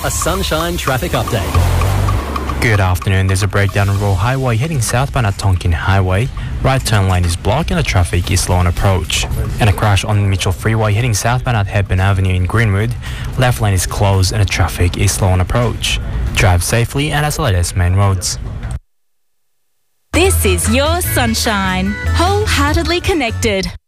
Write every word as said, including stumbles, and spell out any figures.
A Sunshine traffic update. Good afternoon. There's a breakdown on Royal Highway heading southbound at Tonkin Highway. Right turn lane is blocked and the traffic is slow on approach. And a crash on Mitchell Freeway heading southbound at Hepburn Avenue in Greenwood. Left lane is closed and the traffic is slow on approach. Drive safely and as the latest main roads. This is your Sunshine. Wholeheartedly connected.